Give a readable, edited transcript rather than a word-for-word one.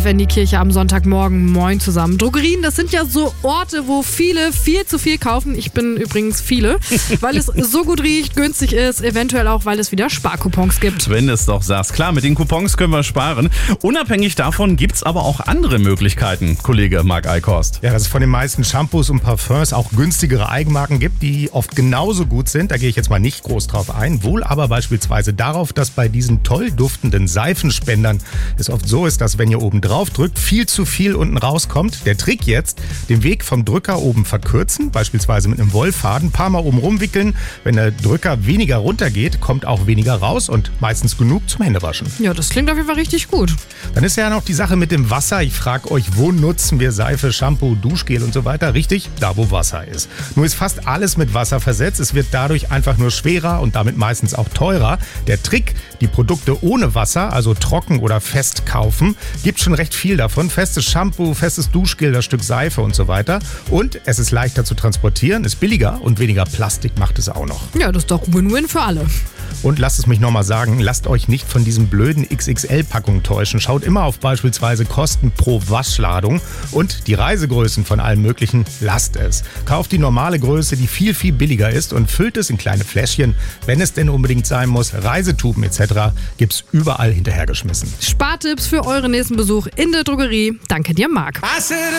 wenn die Kirche am Sonntagmorgen. Moin zusammen. Drogerien, das sind ja so Orte, wo viele viel zu viel kaufen. Ich bin übrigens viele, weil es so gut riecht, günstig ist, eventuell auch, weil es wieder Sparcoupons gibt. Wenn du es doch sagst. Klar, mit den Coupons können wir sparen. Unabhängig davon gibt es aber auch andere Möglichkeiten, Kollege Marc Eichhorst. Ja, dass es von den meisten Shampoos und Parfums auch günstigere Eigenmarken gibt, die oft genauso gut sind. Da gehe ich jetzt mal nicht groß drauf ein. Wohl aber beispielsweise darauf, dass bei diesen toll duftenden Seifenspendern es oft so ist, dass wenn ihr oben drauf drückt, viel zu viel unten rauskommt. Der Trick jetzt, den Weg vom Drücker oben verkürzen, beispielsweise mit einem Wollfaden, ein paar Mal oben rumwickeln. Wenn der Drücker weniger runtergeht, kommt auch weniger raus und meistens genug zum Händewaschen. Ja, das klingt auf jeden Fall richtig gut. Dann ist ja noch die Sache mit dem Wasser. Ich frage euch, wo nutzen wir Seife, Shampoo, Duschgel und so weiter? Richtig, da wo Wasser ist. Nur ist fast alles mit Wasser versetzt. Es wird dadurch einfach nur schwerer und damit meistens auch teurer. Der Trick, die Produkte ohne Wasser, also trocken oder fest kaufen, gibt schon recht viel davon. Festes Shampoo, festes Duschgel, das Stück Seife und so weiter. Und es ist leichter zu transportieren, ist billiger und weniger Plastik macht es auch noch. Ja, das ist doch Win-Win für alle. Und lasst es mich nochmal sagen, lasst euch nicht von diesen blöden XXL-Packungen täuschen. Schaut immer auf beispielsweise Kosten pro Waschladung und die Reisegrößen von allem Möglichen, lasst es. Kauft die normale Größe, die viel, viel billiger ist und füllt es in kleine Fläschchen, wenn es denn unbedingt sein muss. Reisetuben etc. gibt's überall hinterhergeschmissen. Spartipps für euren nächsten Besuch in der Drogerie. Danke dir, Marc.